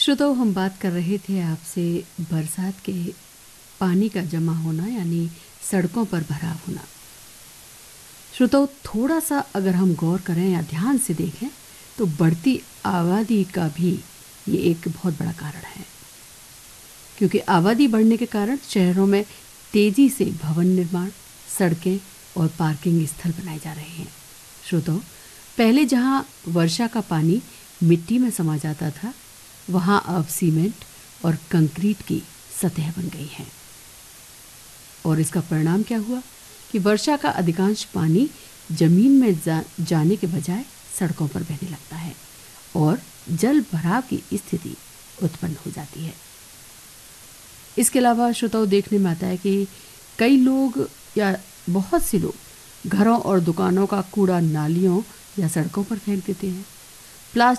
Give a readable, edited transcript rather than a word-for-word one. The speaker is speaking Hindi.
श्रोताओं, हम बात कर रहे थे आपसे बरसात के पानी का जमा होना यानी सड़कों पर भराव होना। श्रोताओं, थोड़ा सा अगर हम गौर करें या ध्यान से देखें तो बढ़ती आबादी का भी ये एक बहुत बड़ा कारण है, क्योंकि आबादी बढ़ने के कारण शहरों में तेजी से भवन निर्माण, सड़कें और पार्किंग स्थल बनाए जा रहे हैं। श्रोताओं, पहले जहां वर्षा का पानी मिट्टी में समा जाता था, वहां अब सीमेंट और कंक्रीट की सतह बन गई है। और इसका परिणाम क्या हुआ कि वर्षा का अधिकांश पानी जमीन में जाने के बजाय सड़कों पर बहने लगता है और जल भराव की स्थिति उत्पन्न हो जाती है। इसके अलावा श्रोताओं, देखने में आता है कि कई लोग या बहुत से लोग घरों और दुकानों का कूड़ा नालियों या सड़कों पर फेंक देते हैं। प्लास्टिक